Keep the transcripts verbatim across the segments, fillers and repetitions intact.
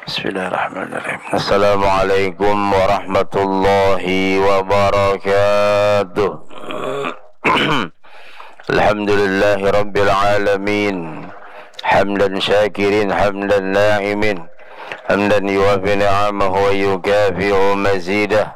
Bismillahirrahmanirrahim. Assalamualaikum warahmatullahi wabarakatuh. Alhamdulillahi rabbil alamin. Hamdan syakirin, hamdan na'imin, hamdan yuwafi ni'amahu wa yukafi'u mazidah.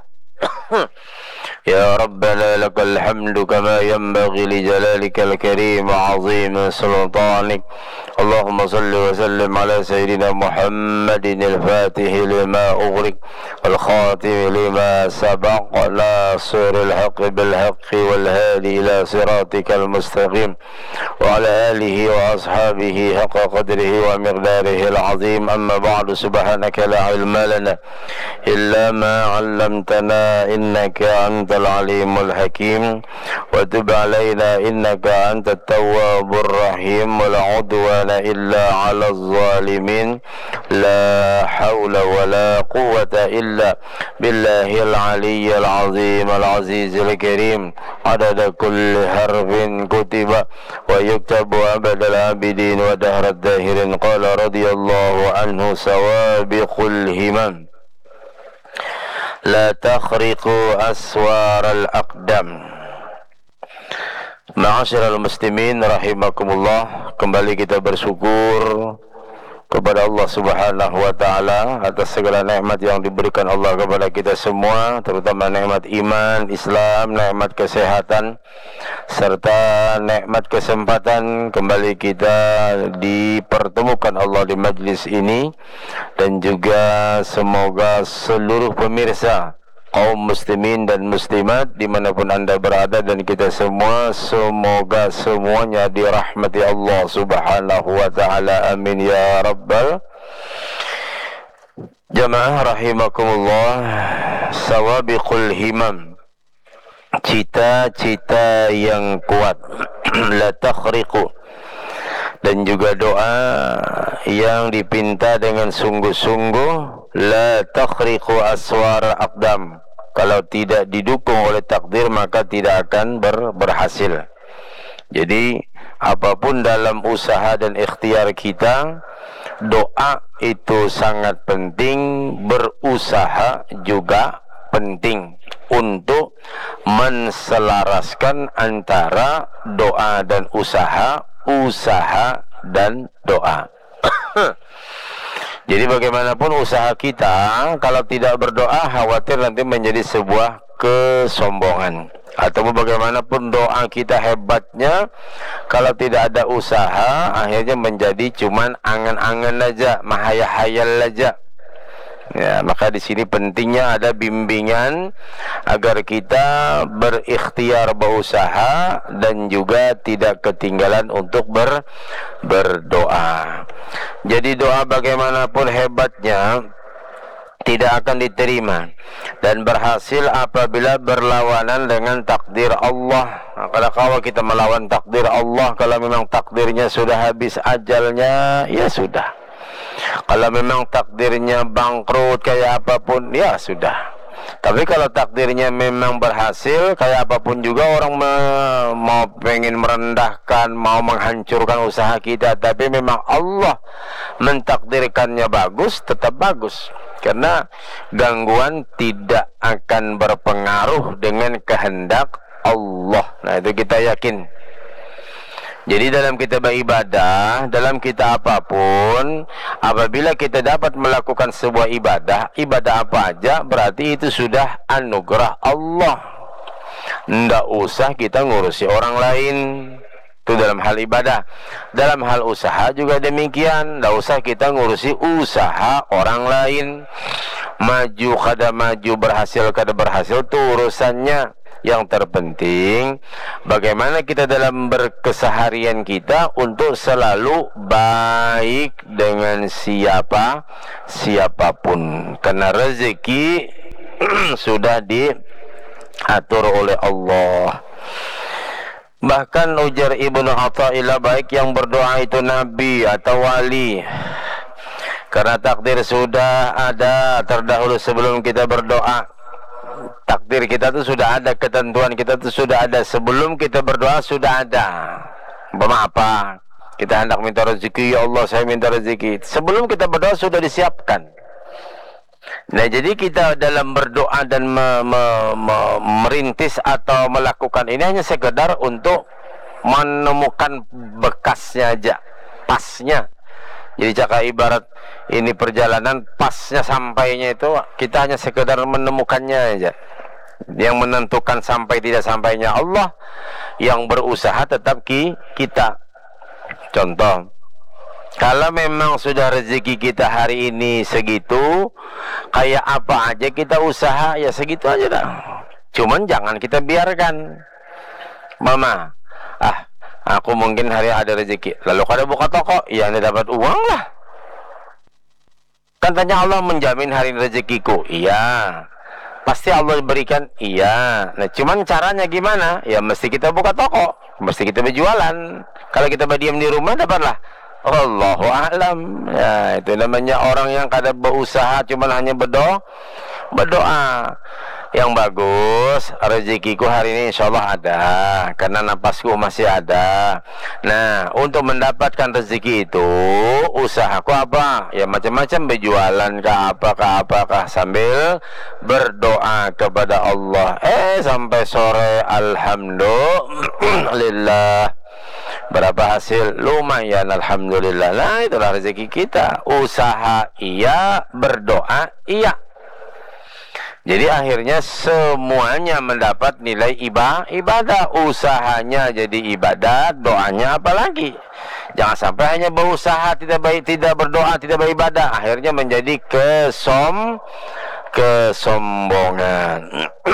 Ya Rabbana lakal hamdu kama yanbaghi li jalalika al-karim azim sultanik. Allahumma salli wa sallim ala sayyidina Muhammadin al-Fatih lima ughriq al-khatim lima sabaq nasiril haqqi bil haqqi wal hadi ila siratikal mustaqim wa ala alihi wa ashabihi haqqa qadrihi wa miqdarihi al-azim. Amma ba'du, subhanaka la ilma lana illa ma 'allamtana innaka antal alimul hakim wa tub alaina innaka antat tawwabur rahim wa la 'udwana illa 'alal zalimin. La haula wa la quwwata illa billahil aliyyil azim al azizil karim. Adada kulli harfin kutiba wa yuktabu abadal abidin wa dahrad dahirin. Qala radiyallahu anhu sawabiqul himam la takhriqu aswaral aqdam. Ma'asyiral muslimin rahimakumullah, kembali kita bersyukur kepada Allah Subhanahu wa taala atas segala nikmat yang diberikan Allah kepada kita semua, terutama nikmat iman, Islam, nikmat kesehatan serta nikmat kesempatan kembali kita dipertemukan Allah di majlis ini. Dan juga semoga seluruh pemirsa kaum muslimin dan muslimat dimanapun anda berada dan kita semua, semoga semuanya dirahmati Allah Subhanahu wa ta'ala, amin ya rabbal jamaah rahimakumullah. Sawabiqul himam, cita-cita yang kuat, la takhriqu, dan juga doa yang dipinta dengan sungguh-sungguh, la takhriqu aswar aqdam. Kalau tidak didukung oleh takdir maka tidak akan ber, berhasil. Jadi apapun dalam usaha dan ikhtiar kita, doa itu sangat penting, berusaha juga penting untuk menselaraskan antara doa dan usaha, usaha dan doa. Jadi bagaimanapun usaha kita, kalau tidak berdoa khawatir nanti menjadi sebuah kesombongan. Atau bagaimanapun doa kita hebatnya, kalau tidak ada usaha akhirnya menjadi cuman angan-angan aja, mahayal-hayal aja. Ya, maka di sini pentingnya ada bimbingan agar kita berikhtiar berusaha dan juga tidak ketinggalan untuk ber, berdoa. Jadi doa bagaimanapun hebatnya tidak akan diterima dan berhasil apabila berlawanan dengan takdir Allah. Nah, kalau kita melawan takdir Allah, kalau memang takdirnya sudah habis ajalnya, ya sudah. Kalau memang takdirnya bangkrut kayak apapun, ya sudah. Tapi kalau takdirnya memang berhasil, kayak apapun juga orang me- mau pengen merendahkan, mau menghancurkan usaha kita, tapi memang Allah mentakdirkannya bagus, tetap bagus. Karena gangguan tidak akan berpengaruh dengan kehendak Allah. Nah, itu kita yakin. Jadi dalam kita beribadah, dalam kita apapun, apabila kita dapat melakukan sebuah ibadah, ibadah apa aja, berarti itu sudah anugerah Allah. Nggak usah kita ngurusi orang lain. Itu dalam hal ibadah. Dalam hal usaha juga demikian. Nggak usah kita ngurusi usaha orang lain. Maju kada maju, berhasil kada berhasil, itu urusannya. Yang terpenting bagaimana kita dalam berkeseharian kita untuk selalu baik dengan siapa siapapun, karena rezeki sudah diatur oleh Allah. Bahkan ujar Ibnu Athaillah, baik yang berdoa itu nabi atau wali, karena takdir sudah ada terdahulu sebelum kita berdoa. Takdir kita itu sudah ada, ketentuan kita itu sudah ada sebelum kita berdoa, sudah ada. Umpama apa? Kita hendak minta rezeki, ya Allah saya minta rezeki. Sebelum kita berdoa sudah disiapkan. Nah, jadi kita dalam berdoa dan me, me, me, merintis atau melakukan ini hanya sekedar untuk menemukan bekasnya aja, pasnya. Jadi cakap ibarat ini perjalanan, pasnya sampainya itu kita hanya sekedar menemukannya aja. Yang menentukan sampai tidak sampainya Allah, yang berusaha tetap ki, kita. Contoh, kalau memang sudah rezeki kita hari ini segitu, kayak apa aja kita usaha, ya segitu aja dah. Cuman jangan kita biarkan, Mama, ah, aku mungkin hari ada rezeki, lalu kada buka toko, ya anda dapat uang lah. Kan tanya Allah menjamin hari rezekiku, iya. Pasti Allah berikan, iya. Nah, cuman caranya gimana? Ya mesti kita buka toko, mesti kita berjualan. Kalau kita berdiam di rumah, dapatlah. Allahu a'lam. Ya, itu namanya orang yang kada berusaha, cuman hanya berdoa. Berdoa yang bagus, rezekiku hari ini insyaallah ada, karena napasku masih ada. Nah, untuk mendapatkan rezeki itu, usahaku apa? Ya macam-macam, berjualan kah, apakah apakah sambil berdoa kepada Allah. Eh sampai sore, alhamdulillah, berapa hasil? Lumayan, alhamdulillah. Nah, itulah rezeki kita. Usaha iya, berdoa iya. Jadi akhirnya semuanya mendapat nilai ibadah, ibadah. Usahanya jadi ibadat, doanya apalagi. Jangan sampai hanya berusaha tidak baik, tidak berdoa, tidak beribadah, akhirnya menjadi kesom kesombongan.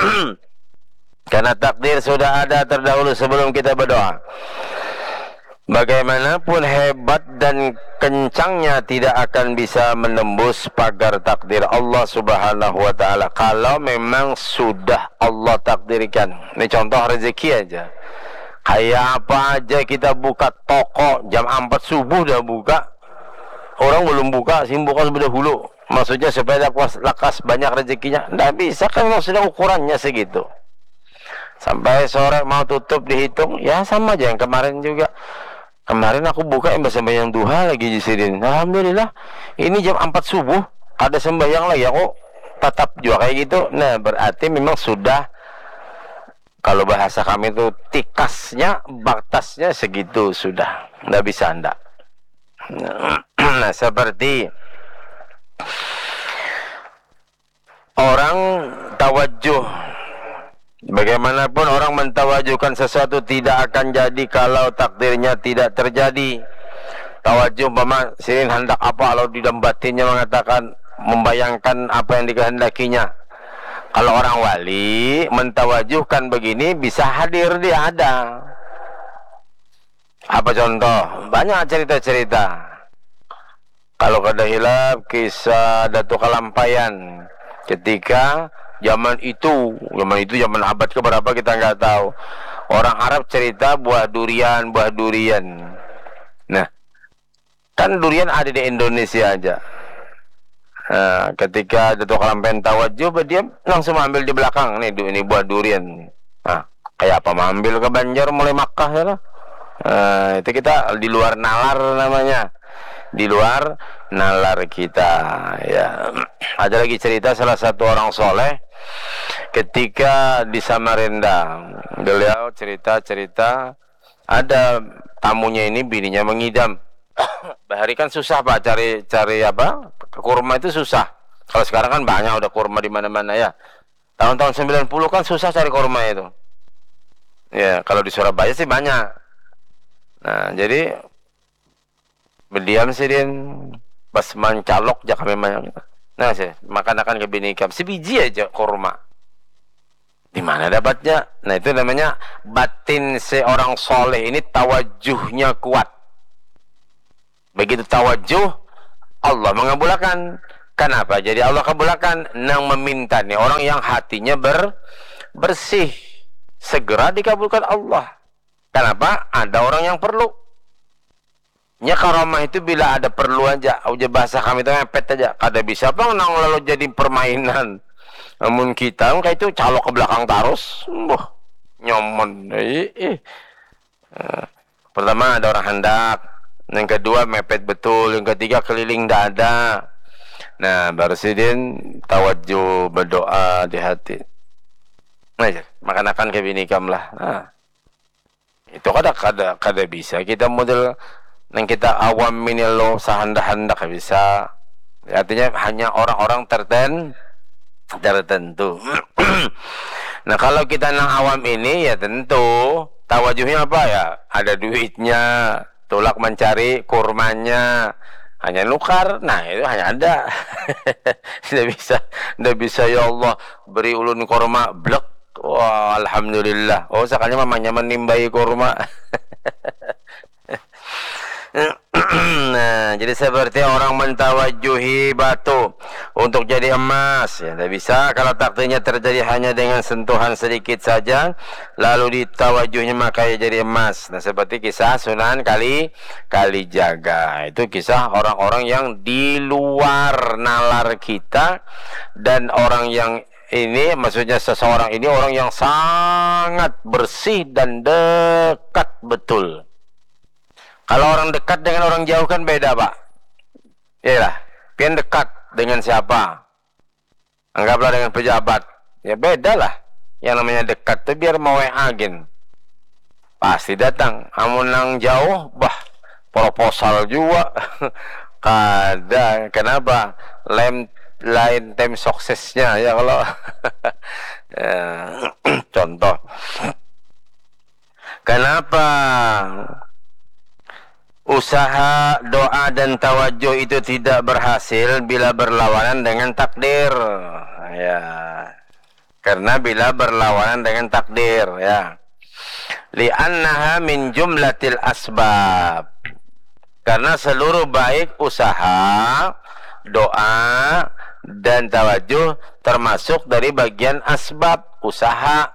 Karena takdir sudah ada terdahulu sebelum kita berdoa. Bagaimanapun hebat dan kencangnya tidak akan bisa menembus pagar takdir Allah Subhanahu wa taala kalau memang sudah Allah takdirkan. Ini contoh rezeki aja. Kayak apa aja kita buka toko jam empat subuh dah buka. Orang belum buka, sih buka sudah hulu. Maksudnya supaya lakas, lakas banyak rezekinya. Tidak bisa, kan memang sudah ukurannya segitu. Sampai sore mau tutup dihitung, ya sama aja yang kemarin juga. Kemarin aku buka yang sembahyang duha lagi di sini. Alhamdulillah. Ini jam empat subuh ada sembahyang lagi, aku tetap juga kayak gitu. Nah, berarti memang sudah, kalau bahasa kami itu tikasnya, batasnya segitu sudah. Nggak bisa ndak. Nah, seperti orang tawajuh. Bagaimanapun orang mentawajuhkan sesuatu tidak akan jadi kalau takdirnya tidak terjadi. Tawajuh mama sirin hendak apa, kalau di dalam batinnya mengatakan, membayangkan apa yang dikehendakinya. Kalau orang wali mentawajuhkan begini, bisa hadir, dia ada. Apa contoh? Banyak cerita-cerita. Kalau kada hilap kisah Datuk Kalampayan ketika zaman itu, zaman itu zaman abad keberapa kita nggak tahu. Orang Arab cerita buah durian, buah durian. Nah, kan durian ada di Indonesia aja. Nah, ketika Datuk Kalampayan tawajuh, dia langsung ambil di belakang. Nih, ini buah durian. Nah, kayak apa mengambil ke Banjar mulai Makkah ya lah. Nah, itu kita di luar nalar namanya. Di luar nalar kita ya. Ada lagi cerita salah satu orang soleh ketika di Samarinda. Beliau cerita-cerita ada tamunya ini, bininya mengidam. Bahari kan susah Pak cari cari apa? Kurma itu susah. Kalau sekarang kan banyak udah kurma di mana-mana ya. Tahun-tahun sembilan puluh kan susah cari kurma itu. Ya, kalau di Surabaya sih banyak. Nah, jadi berdiam sih dia pas mencalok jak kami banyak. Nah sih makan-makan ke bini kam sebiji aja kurma. Di mana dapatnya? Nah, itu namanya batin seorang soleh ini tawajuhnya kuat. Begitu tawajuh, Allah mengabulkan. Kenapa? Jadi Allah kabulkan nang meminta nih orang yang hatinya ber bersih, segera dikabulkan Allah. Kenapa? Ada orang yang perlu. Nya karamah itu bila ada perlu aja. Uja bahasa kami itu mepet aja. Kada bisa bang nang lalu jadi permainan. Namun kita kayak itu calok ke belakang terus. Wah, nyoman. Eh, eh. Pertama ada orang hendak. Yang kedua mepet betul. Yang ketiga keliling dada. Nah, baru sidin tawajjuh berdoa di hati. Nah, makan-makan ke binikam lah. Nah, itu kada kada kada bisa kita model nang kita awam ini lo sahanda-handa kada bisa. Artinya hanya orang-orang terten tertentu. Nah, kalau kita nang awam ini ya tentu tawajuhnya apa ya? Ada duitnya, tolak mencari kurmanya, hanya nukar. Nah, itu hanya ada. Tidak bisa, tidak bisa ya Allah beri ulun kurma blek. Wah, alhamdulillah. Oh, sekalinya mamanya menimbai kurma. Nah, jadi seperti orang mentawajuhi batu untuk jadi emas, ya tidak bisa. Kalau takdirnya terjadi hanya dengan sentuhan sedikit saja, lalu ditawajuhnya maka ia jadi emas. Nah, seperti kisah Sunan Kali Kalijaga. Itu kisah orang-orang yang di luar nalar kita, dan orang yang ini, maksudnya seseorang ini orang yang sangat bersih dan dekat betul. Kalau orang dekat dengan orang jauh kan beda, Pak. Iyalah, pian dekat dengan siapa? Anggaplah dengan pejabat. Ya beda lah. Yang namanya dekat itu biar mau agen. Pasti datang. Amun nang jauh, bah, proposal juga. Kada. Kenapa? Lem lain tim suksesnya ya kalau ya, contoh. Kenapa usaha doa dan tawajuh itu tidak berhasil bila berlawanan dengan takdir? Ya, karena bila berlawanan dengan takdir, ya. Li'annaha min jumlatil asbab. Karena seluruh baik usaha, doa dan tawajuh termasuk dari bagian asbab usaha.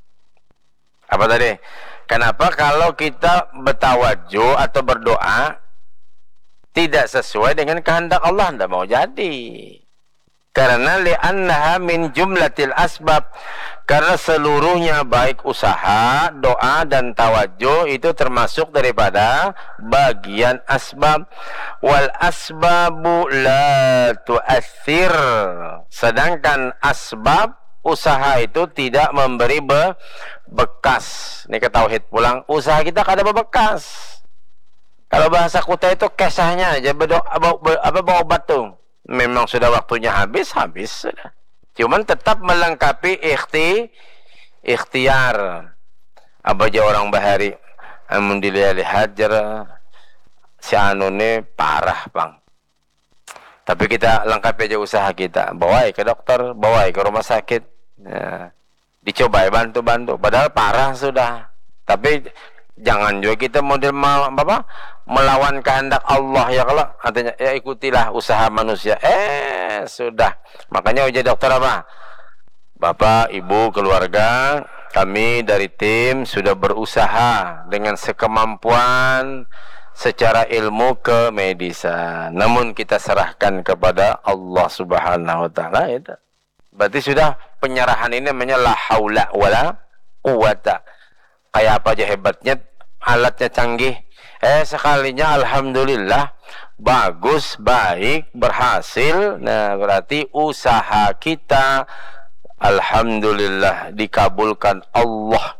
Apa tadi? Kenapa kalau kita bertawajuh atau berdoa tidak sesuai dengan kehendak Allah, tidak mau jadi? Karena li'annaha min jumlatil asbab. Karena seluruhnya baik usaha, doa dan tawajuh itu termasuk daripada bagian asbab. Wal asbabu la tu'athir. Sedangkan asbab usaha itu tidak memberi be bekas. Ini ke tauhid pulang. Usaha kita kada bebekas. Kalau bahasa kuta itu kesahnya aja berdoa apa bawa obat tuh. Memang sudah waktunya habis, habis sudah. Cuman tetap melengkapi ikhti ikhtiar. Apa aja orang bahari amun dilihat jara si anu ne parah, Bang. Tapi kita lengkapi aja usaha kita. Bawai ke dokter, bawai ke rumah sakit. Ya. Dicoba bantu-bantu. Padahal parah sudah. Tapi jangan juga kita model apa, melawan kehendak Allah ya. Kalau artinya ya ikutilah usaha manusia. Eh sudah. Makanya uji dokter apa? Bapak, ibu, keluarga, kami dari tim sudah berusaha dengan sekemampuan secara ilmu ke medisa. Namun kita serahkan kepada Allah Subhanahu wa taala itu. Berarti sudah penyerahan ini namanya la haula wala quwata. Kayak apa aja hebatnya, alatnya canggih. Eh sekalinya alhamdulillah bagus, baik, berhasil. Nah, berarti usaha kita alhamdulillah dikabulkan Allah.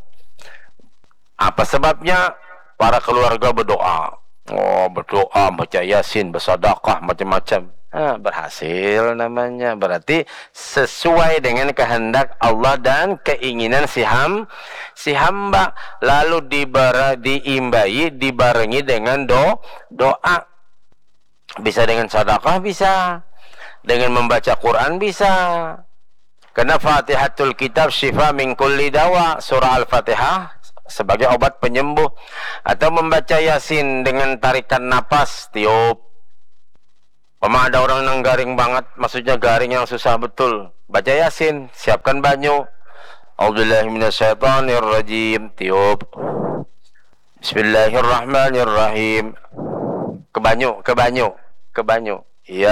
Apa sebabnya? Para keluarga berdoa. Oh, berdoa, baca Yasin, bersedekah, macam-macam. Ah, berhasil namanya. Berarti sesuai dengan kehendak Allah dan keinginan si ham, si hamba. Lalu dibara, diimbai, dibarengi dengan do, doa. Bisa dengan sedekah, bisa. Dengan membaca Quran, bisa. Karena Fatihatul Kitab syifa min kulli dawa. Surah Al-Fatihah sebagai obat penyembuh. Atau membaca Yasin dengan tarikan napas, tiup. Memang ada orang yang garing banget, maksudnya garing yang susah betul. Baca Yasin, siapkan banyu. A'udzubillahi minasyaitonirrajim, tiup. Bismillahirrahmanirrahim. Ke banyu, ke banyu, ke banyu.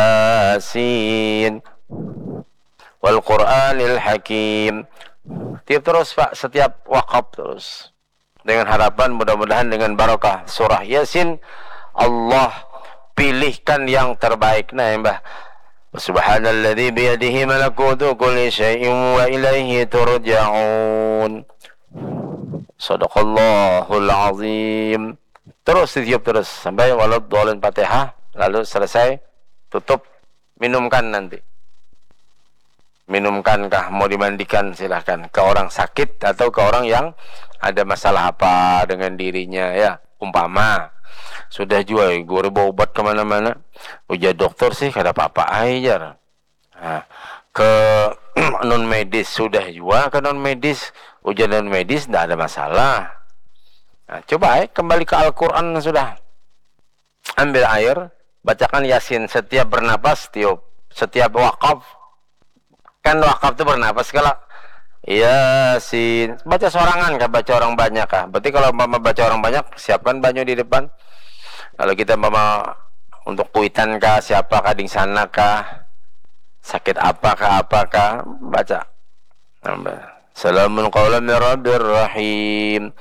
Yasin wal Qur'anil Hakim. Tiup terus, Pak, setiap wakaf terus. Dengan harapan mudah-mudahan dengan barakah surah Yasin Allah pilihkan yang terbaik. Nah, Mbah, Subhanalladzi biyadihi malakutu kulli syai'in wa ilaihi turja'un. Shadaqallahul azim. Terus ditiup terus sampai waladhdallin Fatihah, lalu selesai, tutup, minumkan nanti. Minumkankah, mau dimandikan silahkan, ke orang sakit atau ke orang yang ada masalah apa dengan dirinya ya. Umpama sudah jual gue bawa obat kemana-mana, ujar dokter sih kada apa-apa aja. Nah, ke non medis sudah juga ke non medis, ujar non medis tidak ada masalah. Nah, coba eh, kembali ke Al-Quran sudah. Ambil air, bacakan Yasin setiap bernapas, tiup. Setiap wakaf, kan wakaf itu bernapas kalau Yasin, baca sorangan kah, baca orang banyak kah? Berarti kalau mama baca orang banyak, siapkan banyu di depan. Kalau kita mama untuk kuitan kah, siapakah di sana kah, sakit apakah apakah, baca. Salamun qawlan min rabbir rahim.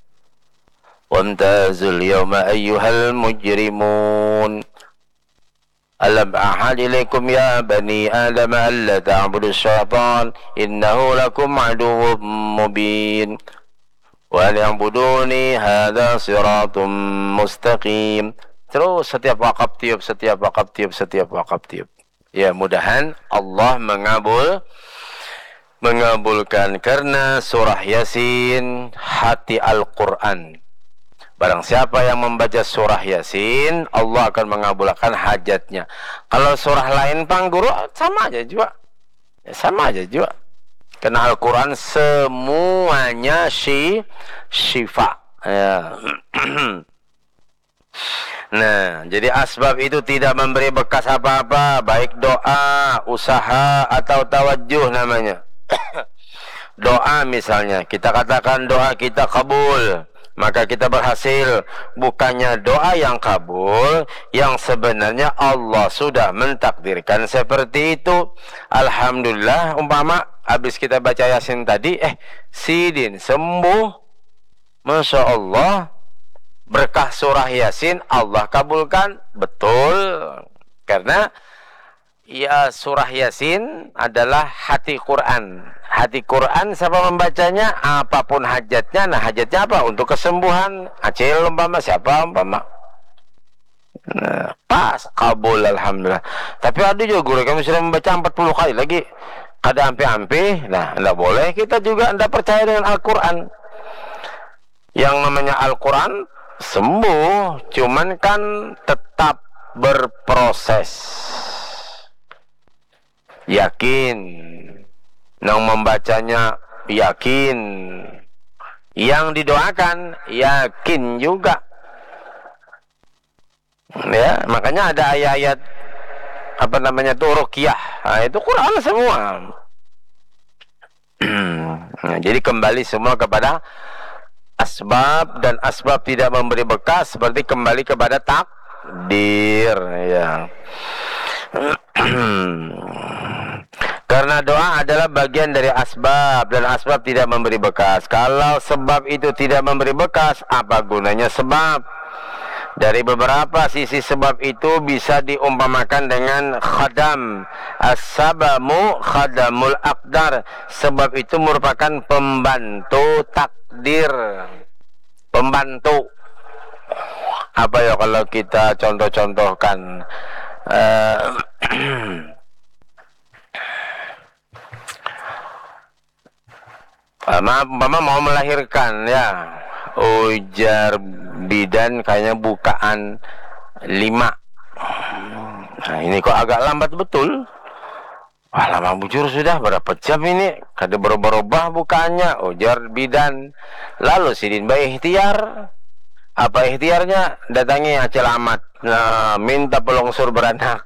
Wamtazul yawma ayyuhal mujrimun. Alam ahad ilaikum ya bani Adam alla ta'budu syaitan innahu lakum aduwwum mubin wa liya'buduni hadza siratum mustaqim. Terus setiap wakaf tiup, setiap wakaf tiup, setiap wakaf tiup. Ya, mudahan Allah mengabul mengabulkan karena surah Yasin hati Al-Qur'an. Barang siapa yang membaca surah Yasin, Allah akan mengabulkan hajatnya. Kalau surah lain pang guru sama aja juga. Ya, sama aja juga. Karena Al-Quran semuanya si syifa. Ya. Nah, jadi asbab itu tidak memberi bekas apa-apa, baik doa, usaha atau tawajuh namanya. Doa misalnya, kita katakan doa kita kabul, maka kita berhasil. Bukannya doa yang kabul, yang sebenarnya Allah sudah mentakdirkan seperti itu. Alhamdulillah, umpama habis kita baca Yasin tadi, eh sidin sembuh, Masya Allah, berkah surah Yasin Allah kabulkan. Betul, karena ya surah Yasin adalah hati Quran. Hati Quran siapa membacanya, apapun hajatnya. Nah, hajatnya apa? Untuk kesembuhan. Acil umpama, siapa umpama. Nah, pas kabul alhamdulillah. Tapi ada juga guru kami sudah membaca empat puluh kali lagi, kada ampe-ampe. Nah, enggak boleh kita juga enggak percaya dengan Al-Quran. Yang namanya Al-Quran sembuh, cuman kan tetap berproses. Yakin, yang membacanya yakin, yang didoakan yakin juga. Ya, makanya ada ayat-ayat apa namanya tuh ruqyah. Nah, itu Quran semua. Nah, jadi kembali semua kepada asbab, dan asbab tidak memberi bekas seperti kembali kepada takdir ya. Karena doa adalah bagian dari asbab, dan asbab tidak memberi bekas. Kalau sebab itu tidak memberi bekas, apa gunanya sebab? Dari beberapa sisi sebab itu bisa diumpamakan dengan khadam. As-sabamu khadamul aqdar. Sebab itu merupakan pembantu takdir. Pembantu. Apa ya kalau kita contoh-contohkan? Uh, Mama, mama mau melahirkan ya, ujar bidan kayaknya bukaan lima. Nah, ini kok agak lambat betul. Wah, lama bujur sudah berapa jam ini, kada berubah-ubah bukaannya, ujar bidan. Lalu sidin bayi ikhtiar. Apa ikhtiarnya? Datangi Acil Ahmad. Nah, minta pelongsor beranak.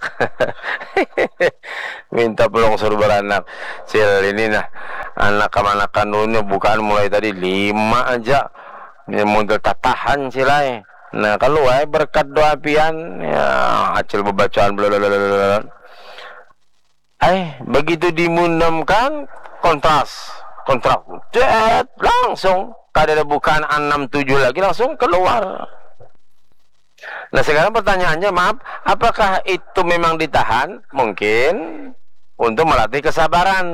Minta pelongsor beranak. Cil ini nah, anak kemana kanunnya bukan mulai tadi lima aja. Ini model tatahan cilai. Nah, kalau ay berkat doa pian, ya Acil bacaan blablabla. Eh, begitu dimunamkan kontras, kontrak, cet, langsung kada ada bukan enam tujuh lagi langsung keluar. Nah sekarang pertanyaannya, maaf, apakah itu memang ditahan? Mungkin untuk melatih kesabaran.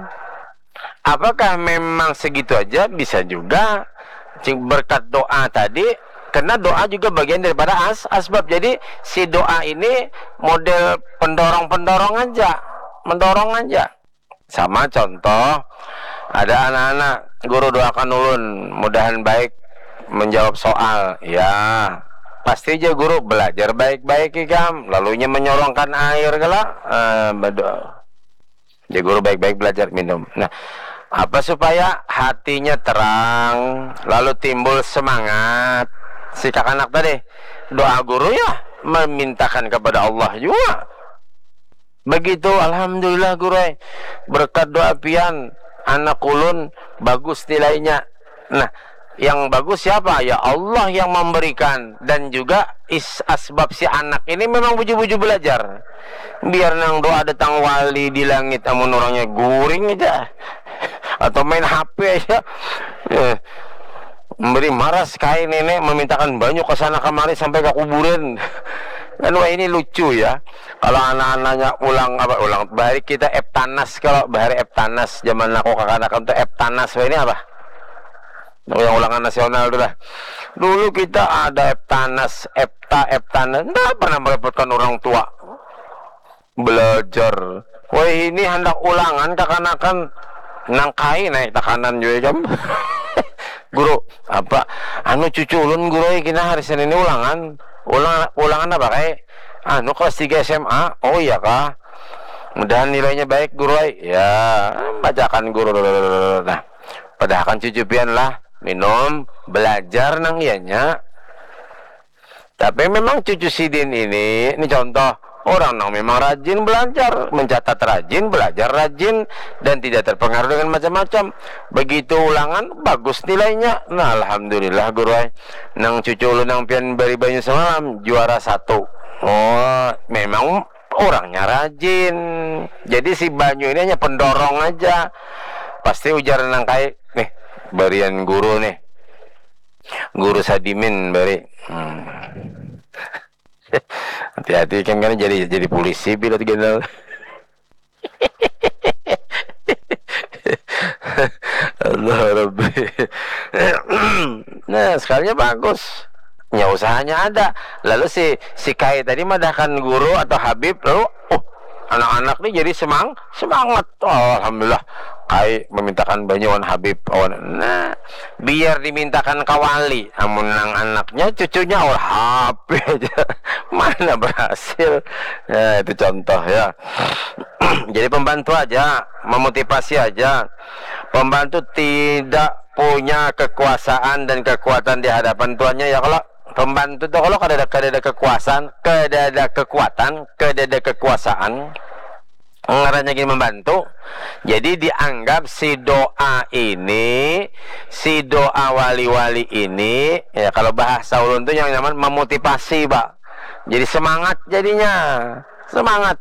Apakah memang segitu aja? Bisa juga berkat doa tadi, karena doa juga bagian daripada as asbab. Jadi si doa ini model pendorong-pendorong aja, mendorong aja. Sama contoh, ada anak-anak guru doakan ulun mudahan baik menjawab soal, ya pasti aja guru belajar baik-baik ikam, lalunya menyorongkan air kelak, uh, berdoa. Jadi guru baik-baik belajar minum. Nah, apa supaya hatinya terang, lalu timbul semangat. Si kakak anak tadi, doa guru ya memintakan kepada Allah juga. Begitu, alhamdulillah guru, berkat doa pian anak ulun bagus nilainya. Nah, yang bagus siapa? Ya Allah yang memberikan. Dan juga is asbab si anak ini memang buju-buju belajar. Biar nang doa datang wali di langit, amun orangnya guring aja atau main H P aja, eh, memberi maras kain nenek memintakan banyak ke sana kemari sampai ke kuburan. Kan wah ini lucu ya. Kalau anak-anaknya ulang apa ulang bahari kita Eptanas, kalau bahari Eptanas zaman aku kakak-kakak itu Eptanas, wah ini apa? Yang ulangan nasional itu lah. Dulu kita ada Eptanas, Epta, Eptanas, nggak pernah merepotkan orang tua belajar. Wah ini hendak ulangan kakak-kakak nangkai naik tekanan juga jam. Guru apa? Anu cucu ulun guru kita hari Senin ini ulangan. Ulang, ulangan apa kayak? Anu kelas tiga S M A. Oh iya kah? Mudahan nilainya baik guru. Ya, bacakan guru. Nah, padahal cucu pian lah minum belajar nang ianya. Tapi memang cucu Sidin ini, ini contoh orang nang memang rajin belajar, mencatat rajin, belajar rajin, dan tidak terpengaruh dengan macam-macam. Begitu ulangan bagus nilainya. Nah alhamdulillah guru, nang cucu lu nang pian beri banyu semalam juara satu. Oh memang orangnya rajin. Jadi si banyu ini hanya pendorong aja. Pasti ujar nang kai nih barian guru nih, guru Sadimin bari. Hmm. Hati-hati kan kan jadi jadi polisi pilot general. Allah Rabbi. Nah sekalinya bagus, ya usahanya ada. Lalu si si Kai tadi madahkan guru atau Habib, lalu oh anak-anak nih jadi semang semangat. Oh, alhamdulillah Kai memintakan banyuan Habib. Oh, nah biar dimintakan kawali, amun nang anaknya cucunya oh H P aja. Mana berhasil. Ya itu contoh ya. Jadi pembantu aja, memotivasi aja. Pembantu tidak punya kekuasaan dan kekuatan di hadapan tuannya ya. Kalau pembantu itu kalau kada ada kada ada kekuasaan, kada ada kekuatan, kada ada kekuasaan, ngarannya gini membantu. Jadi dianggap si doa ini, si doa wali-wali ini, ya kalau bahasa ulun itu yang namanya memotivasi, Pak. Jadi semangat jadinya, semangat.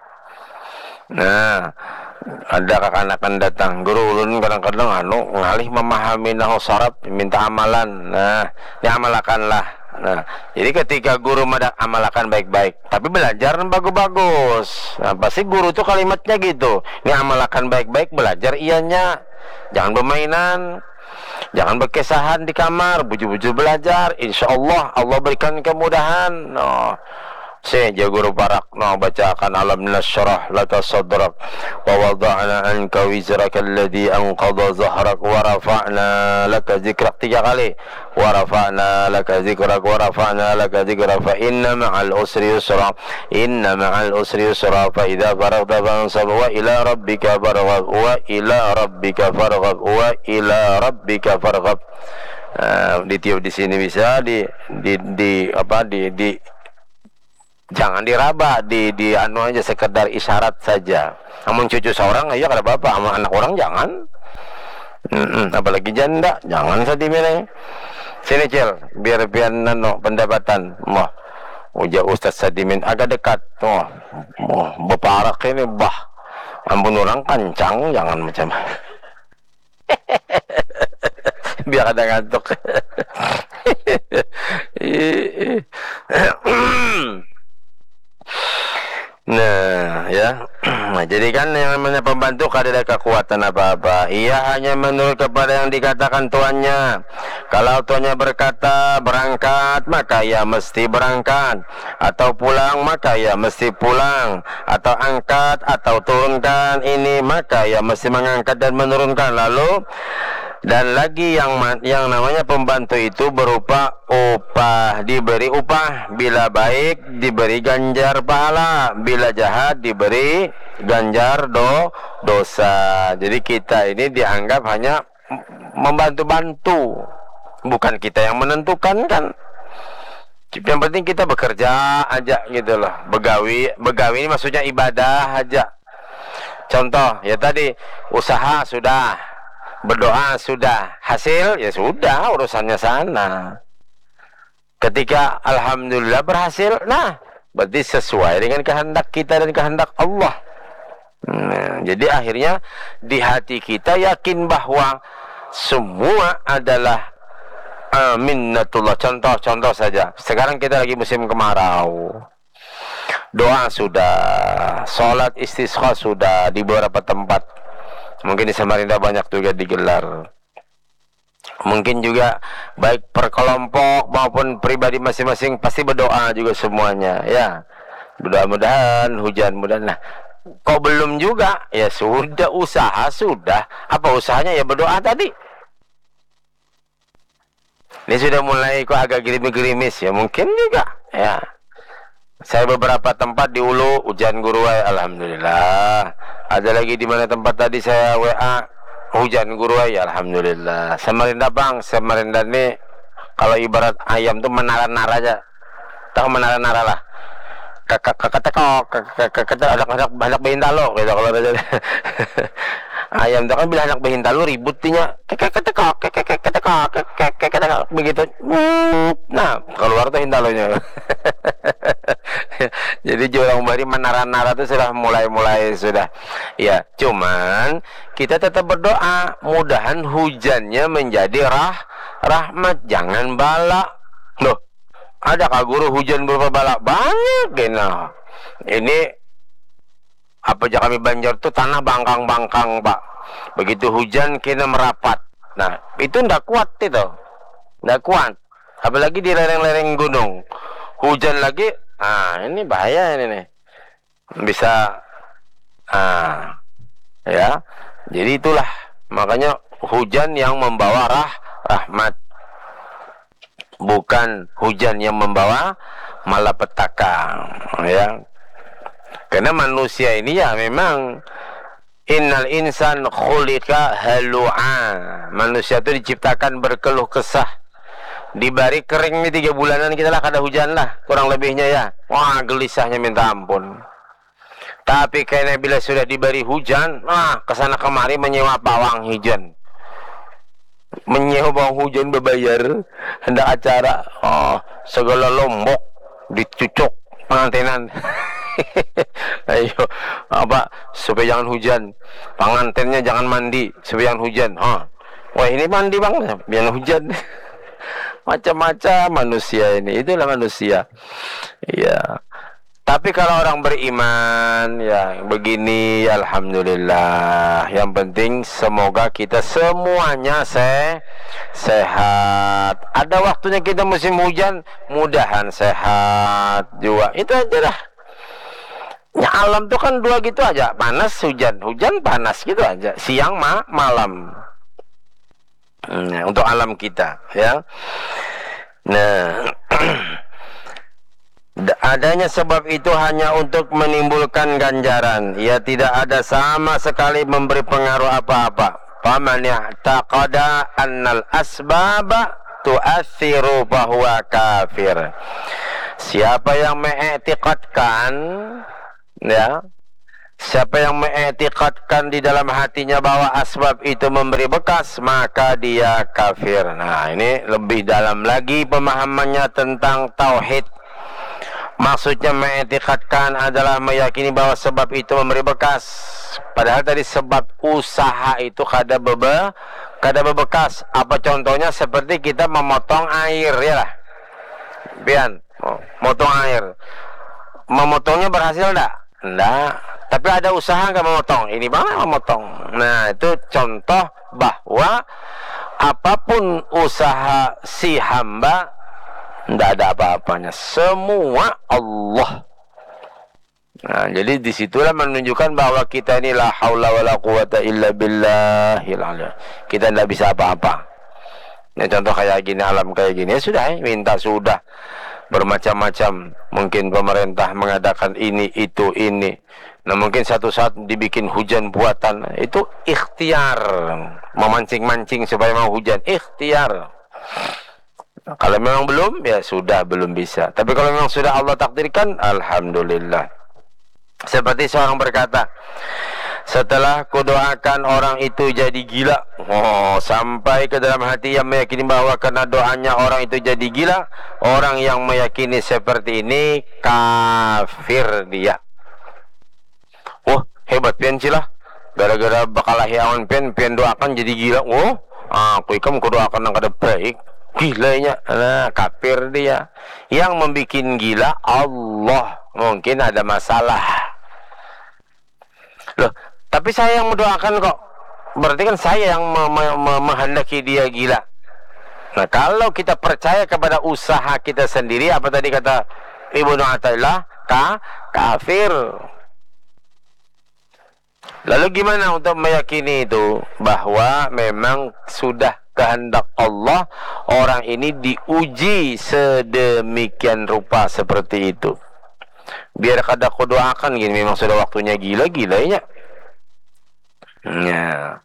Nah, ada kakak-kanakan datang, guru ulun kadang-kadang anu ngalih memahami nahu sorab, minta amalan. Nah, diamalakanlah. Nah, jadi ketika guru madak amalakan baik-baik, tapi belajar bagus-bagus. Nah, pasti guru tuh kalimatnya gitu. Ini amalakan baik-baik, belajar ianya. Jangan bermainan, jangan berkesahan di kamar, buju-buju belajar. Insya Allah Allah berikan kemudahan. No. Seja guru barak no bacakan alam nasyrah laka sadrak wa wada'na anka wizraka alladhi anqadha zahrak wa rafa'na laka zikrak tiga kali wa rafa'na laka zikrak wa rafa'na laka zikrak fa inna ma'al usri yusra inna ma'al usri yusra fa idza faragta fansab wa ila rabbika farghab wa ila rabbika farghab wa ila rabbika farghab. Uh, ditiup di sini bisa di di di apa di di jangan diraba, di di anu aja sekedar isyarat saja. Namun cucu seorang aja kada apa-apa, sama anak orang jangan. Mm-mm, apalagi janda, jangan sadimin. Sini Cil, biar biar nano pendapatan. Wah, uja Ustaz Sadimin agak dekat. Wah, oh, beparak ini bah. Ampun orang kancang, jangan macam. Biar ada ngantuk. Nah, ya. Nah, jadi kan yang namanya pembantu kada ada kekuatan apa-apa. Ia hanya menurut kepada yang dikatakan tuannya. Kalau tuannya berkata berangkat, maka ia mesti berangkat. Atau pulang, maka ia mesti pulang. Atau angkat atau turunkan ini, maka ia mesti mengangkat dan menurunkan. Lalu dan lagi yang yang namanya pembantu itu berupa upah, diberi upah. Bila baik diberi ganjar pahala, bila jahat diberi ganjar do dosa. Jadi kita ini dianggap hanya membantu-bantu, bukan kita yang menentukan kan. Yang penting kita bekerja aja gitu loh. Begawi, begawi ini maksudnya ibadah aja. Contoh ya tadi, usaha sudah, berdoa sudah, hasil ya sudah, urusannya sana. Ketika alhamdulillah berhasil, nah berarti sesuai dengan kehendak kita dan kehendak Allah. Nah, jadi akhirnya di hati kita yakin bahwa semua adalah uh, minnatullah. Contoh-contoh saja. Sekarang kita lagi musim kemarau. Doa sudah, sholat istisqa sudah di beberapa tempat. Mungkin di Samarinda banyak juga digelar. Mungkin juga baik per kelompok maupun pribadi masing-masing pasti berdoa juga semuanya, ya. Mudah-mudahan hujan, mudah. Nah, kok belum juga? Ya sudah, usaha sudah. Apa usahanya? Ya berdoa tadi. Ini sudah mulai kok agak gerimis-gerimis ya, mungkin juga, ya. Saya beberapa tempat di Ulu hujan guruai, alhamdulillah. Ada lagi di mana tempat tadi saya W A hujan guruai, alhamdulillah. Samarinda bang, Samarinda ini kalau ibarat ayam tuh menara-nara aja. Tahu menara-nara lah. Kakak kakak tekok, kakak kakak anak anak anak behintalo gitu kalau ada. Ayam tuh kan bila anak behintalo ributnya kakak tekok, kakak kakak tekok, kakak tekok begitu. Nah, keluar tuh hintalonya. Jadi jurang bari menara-nara itu sudah mulai-mulai sudah. Ya, cuman kita tetap berdoa mudahan hujannya menjadi rah rahmat, jangan bala. Loh, ada kah guru hujan berupa bala? Banyak gena. Ini apa aja kami Banjar tuh tanah bangkang-bangkang, Pak. Begitu hujan kena merapat. Nah, itu ndak kuat itu. Ndak kuat. Apalagi di lereng-lereng gunung. Hujan lagi, ah ini bahaya ini nih. Bisa ah ya. Jadi itulah makanya hujan yang membawa rah rahmat, bukan hujan yang membawa malapetaka, ya. Karena manusia ini ya memang innal insan khuliqa halu'a. Manusia itu diciptakan berkeluh kesah. Dibari kering nih tiga bulanan kita lah kada hujan lah kurang lebihnya ya. Wah gelisahnya minta ampun. Tapi kayaknya bila sudah diberi hujan, ah kesana kemari menyewa pawang hujan, menyewa pawang hujan berbayar, hendak acara, oh segala lombok dicucuk pengantinan. Ayo apa supaya jangan hujan, pengantinnya jangan mandi supaya jangan hujan. Oh, wah ini mandi bang, biar hujan. Macam-macam manusia ini, itulah manusia. Ya. Tapi kalau orang beriman, ya begini, ya alhamdulillah. Yang penting semoga kita semuanya se sehat. Ada waktunya kita musim hujan, mudahan sehat juga. Itu aja dah. Ya alam tuh kan dua gitu aja, panas hujan, hujan panas gitu aja. Siang ma malam. Nah, untuk alam kita, ya. Nah, adanya sebab itu hanya untuk menimbulkan ganjaran. Ia tidak ada sama sekali memberi pengaruh apa-apa. Faman ya'taqada annal asbaba tu'athiru bahwa kafir. Siapa yang mengiktikadkan, ya, siapa yang mengiktikadkan di dalam hatinya bahwa asbab itu memberi bekas, maka dia kafir. Nah, ini lebih dalam lagi pemahamannya tentang tauhid. Maksudnya mengiktikadkan adalah meyakini bahwa sebab itu memberi bekas. Padahal tadi sebab usaha itu kada bebe, kada bebekas. Apa contohnya? Seperti kita memotong air, ya lah. Pian, oh, motong air. Memotongnya berhasil enggak? Enggak. Tapi ada usaha nggak memotong? Ini mana memotong? Nah, itu contoh bahwa apapun usaha si hamba, enggak ada apa-apanya. Semua Allah. Nah, jadi disitulah menunjukkan bahwa kita ini la haula wala quwata illa billahil aliyah. Kita tidak bisa apa-apa. Nah, contoh kayak gini, alam kayak gini, ya sudah, ya, minta sudah. Bermacam-macam. Mungkin pemerintah mengadakan ini, itu, ini. Nah, mungkin satu saat dibikin hujan buatan. Itu ikhtiar. Memancing-mancing supaya mau hujan. Ikhtiar. Kalau memang belum, ya sudah, belum bisa. Tapi kalau memang sudah Allah takdirkan, alhamdulillah. Seperti seorang berkata, setelah kudoakan orang itu jadi gila, oh, sampai ke dalam hati yang meyakini bahwa karena doanya orang itu jadi gila, orang yang meyakini seperti ini kafir dia. Wah, hebat pian cilah, gara-gara bakalah awan pian pian doakan jadi gila. Oh, aku ikam kudoakan yang kada baik, gilanya, nah kafir dia. Yang membikin gila Allah, mungkin ada masalah. Loh, tapi saya yang mendoakan kok. Berarti kan saya yang me me me menghendaki dia gila. Nah, kalau kita percaya kepada usaha kita sendiri, apa tadi kata Ibnu Athaillah, ka kafir. Lalu gimana untuk meyakini itu bahwa memang sudah kehendak Allah orang ini diuji sedemikian rupa seperti itu. Biar kada ku doakan gini, memang sudah waktunya gila-gilanya. Ya.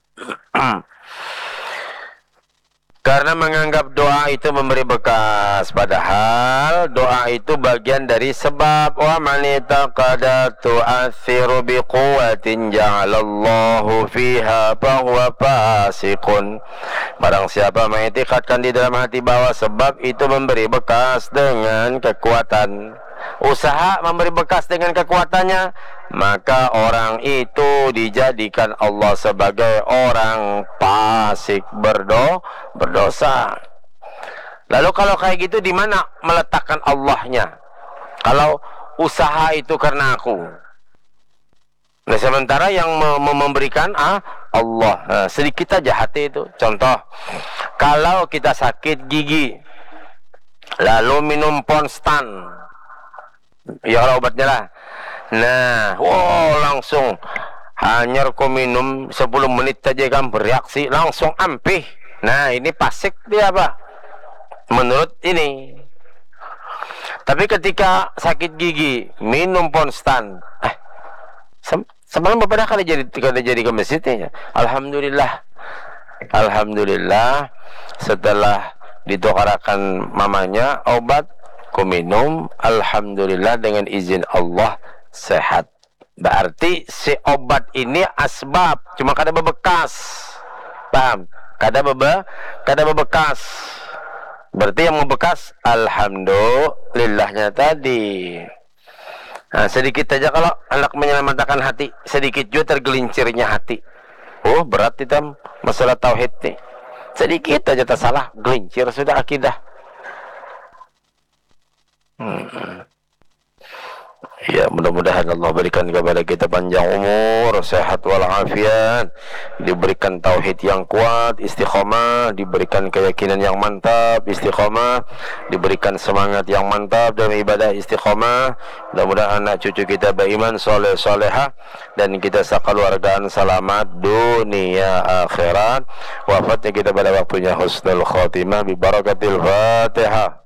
Karena menganggap doa itu memberi bekas, padahal doa itu bagian dari sebab. Wa man taqada tu'athiru biquwatin ja'alallahu fiha fahuwa fasiqun. Barang siapa mengitikadkan di dalam hati bahwa sebab itu memberi bekas dengan kekuatan, usaha memberi bekas dengan kekuatannya, maka orang itu dijadikan Allah sebagai orang fasik, berdo, berdosa. Lalu kalau kayak gitu, di mana meletakkan Allahnya? Kalau usaha itu karena aku, nah sementara yang memberikan ah, Allah. Nah, sedikit aja hati itu. Contoh, kalau kita sakit gigi, lalu minum Ponstan, ya kalau obatnya lah. Nah, wow, langsung hanya ku minum sepuluh menit saja kan bereaksi langsung ampih. Nah, ini fasik dia, Pak, menurut ini. Tapi ketika sakit gigi minum Ponstan, eh sem semalam Bapak dah kali jadi kada jadi ke masjidnya. Alhamdulillah. Alhamdulillah, setelah ditukarakan mamanya obat, ku minum, alhamdulillah dengan izin Allah sehat. Berarti si obat ini asbab, cuma kada bebekas. Paham? Kada bebe, kada bebekas. Berarti yang membekas alhamdulillahnya tadi. Nah, sedikit saja kalau anak menyelamatkan hati, sedikit juga tergelincirnya hati. Oh, berat itu masalah tauhid nih. Sedikit aja tersalah, gelincir sudah akidah. Hmm. Ya, mudah-mudahan Allah berikan kepada kita panjang umur, sehat walafiat, diberikan tauhid yang kuat, istiqomah, diberikan keyakinan yang mantap, istiqomah, diberikan semangat yang mantap dalam ibadah, istiqomah. Mudah-mudahan anak cucu kita beriman, soleh solehah, dan kita sekeluargaan selamat dunia akhirat. Wafatnya kita pada waktunya husnul khotimah bi barakatil Fatihah.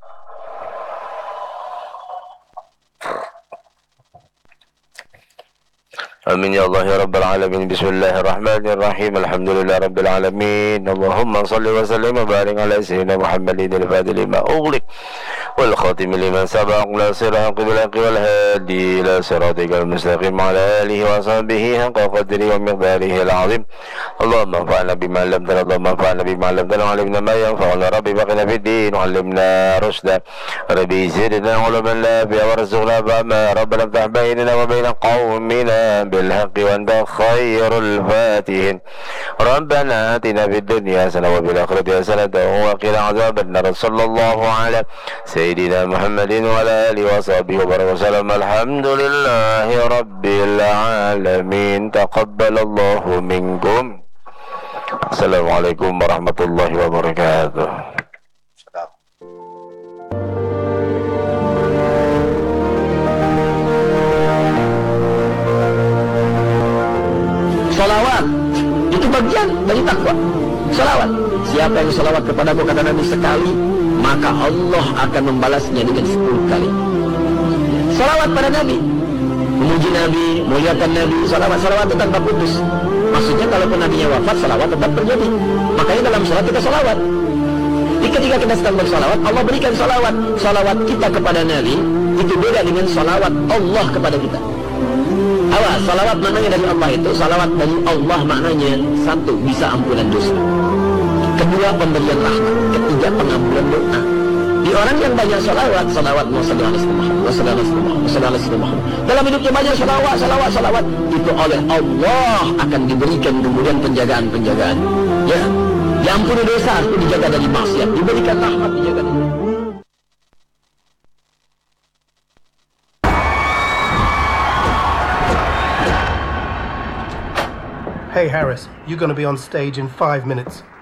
Amin ya Allah ya Rabbal Alamin. Bismillahirrahmanirrahim. Alhamdulillah Rabbil Alamin. Allahumma salli wa sallim wa barik ala sayyidina Muhammadin al-Fatih lima ughliq wal khatim liman sabaq la siraq bil haqq wal hadi ila siratikal mustaqim ala alihi wa sahbihi haqqa qadri wa miqdarihi al-azim. Allahumma fa'alna bima 'allamtana, Allahumma fa'alna bima 'allamtana wa 'allimna ma yanfa'una. Rabbi baqina fid din wa 'allimna rushda. Rabbi zidna 'ilman nafi'a warzuqna fahma. Rabbana iftah bainana wa bain qaumina بالحق وانت خير الفاتحين. ربنا آتنا في الدنيا حسنة وفي الآخرة حسنة وقنا عذاب النار. صلى الله على سيدنا سيدنا محمد وعلى آله وصحبه وبارك وسلم. الحمد لله رب العالمين. تقبل الله منكم. Assalamualaikum warahmatullahi wabarakatuh. Salawat itu bagian dari takwa. Salawat, siapa yang salawat kepadaku, kata Nabi, sekali, maka Allah akan membalasnya dengan sepuluh kali. Salawat pada Nabi, memuji Nabi, muliakan Nabi, salawat, salawat tetap tak putus. Maksudnya kalaupun Nabinya wafat, salawat tetap terjadi. Makanya dalam salat kita salawat. Ketika kita sedang bersalawat, Allah berikan salawat. Salawat kita kepada Nabi itu beda dengan salawat Allah kepada kita. Awas, salawat maknanya dari Allah itu, salawat dari Allah maknanya satu, bisa ampunan dosa. Kedua, pemberian rahmat. Ketiga, pengampunan doa. Di orang yang banyak salawat, salawat Muhammad, dalam hidupnya banyak salawat, salawat, salawat, itu oleh Allah akan diberikan kemudian penjagaan-penjagaan. Ya, diampuni dosa, itu dijaga dari maksiat, diberikan rahmat, dijaga dari... Hey Harris, you're going to be on stage in five minutes.